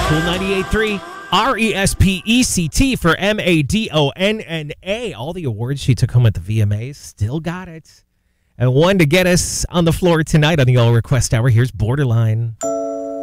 Cool 98.3, RESPECT for MADONNA. All the awards she took home at the VMAs, still got it. And one to get us on the floor tonight on the All Request Hour. Here's Borderline.